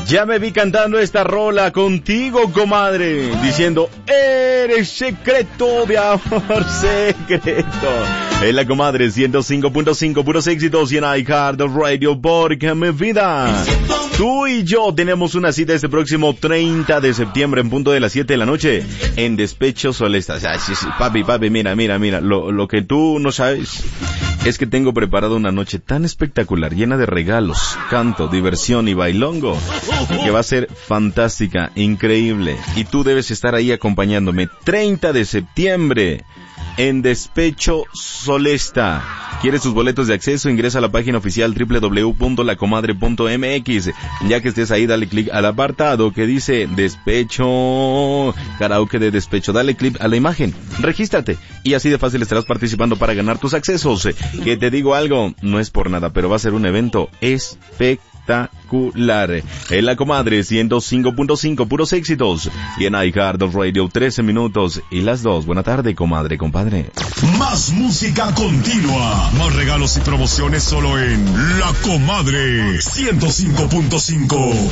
Ya me vi cantando esta rola contigo, comadre, diciendo, eres secreto de amor secreto. En la comadre 105.5, puros éxitos y en iHeartRadio, porque mi vida. Tú y yo tenemos una cita este próximo 30 de septiembre en punto de las 7 de la noche en Despecho Solesta. Sí, papi, mira, lo que tú no sabes es que tengo preparado una noche tan espectacular, llena de regalos, canto, diversión y bailongo, que va a ser fantástica, increíble. Y tú debes estar ahí acompañándome 30 de septiembre en Despecho Solesta. ¿Quieres tus boletos de acceso? Ingresa a la página oficial www.lacomadre.mx. Ya que estés ahí, dale clic al apartado que dice Despecho, karaoke de Despecho. Dale clic a la imagen, regístrate y así de fácil estarás participando para ganar tus accesos. Que te digo algo, no es por nada, pero va a ser un evento espectacular. En la comadre 105.5, puros éxitos. Y en iHeartRadio 13 minutos y las 2. Buena tarde, comadre, compadre. Más música continua. Más regalos y promociones solo en La Comadre 105.5.